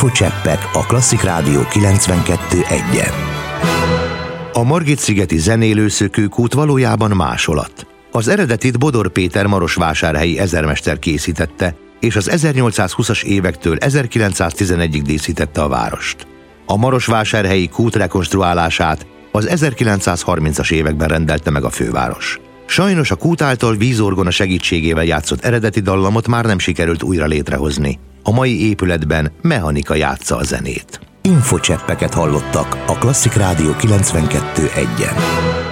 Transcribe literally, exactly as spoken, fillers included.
Infocseppek a Klasszik Rádió kilencvenkettő egyen. A Margit-szigeti zenélőszökőkút valójában másolat. Az eredetit Bodor Péter marosvásárhelyi ezermester készítette, és az ezernyolcszázhúszas évektől ezerkilencszáztizenegyig díszítette a várost. A marosvásárhelyi kút rekonstruálását az ezerkilencszázharmincas években rendelte meg a főváros. Sajnos a kút által vízorgona segítségével játszott eredeti dallamot már nem sikerült újra létrehozni. A mai épületben mechanika játsza a zenét. Infocseppeket hallottak a Klasszik Rádió kilencvenkettő egyen.